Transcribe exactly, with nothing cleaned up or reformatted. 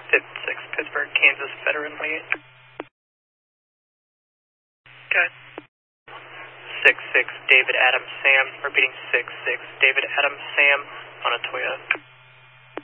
fifty-six, Pittsburgh, Kansas, veteran weight. Okay. six six, David Adams Sam, repeating six six, David Adams Sam on a Toyota.